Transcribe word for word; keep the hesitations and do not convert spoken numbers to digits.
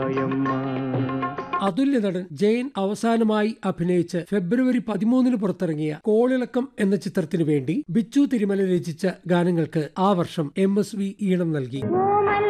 അതുല്യ നടൻ ജയൻ അവസാനമായി അഭിനയിച്ച് ഫെബ്രുവരി പതിമൂന്നിന് പുറത്തിറങ്ങിയ കോളിളക്കം എന്ന ചിത്രത്തിനു വേണ്ടി ബിച്ചു തിരുമല രചിച്ച ഗാനങ്ങൾക്ക് ആ വർഷം എം എസ് വി ഈണം നൽകി.